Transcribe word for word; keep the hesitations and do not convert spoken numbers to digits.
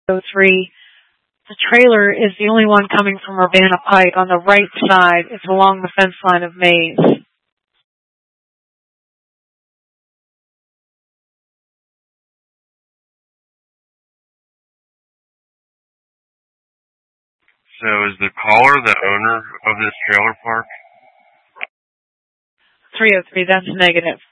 oh three. The trailer is the only one coming from Urbana Pike on the right side. It's along the fence line of Mays. So is the caller the owner of this trailer park? three oh three, that's negative.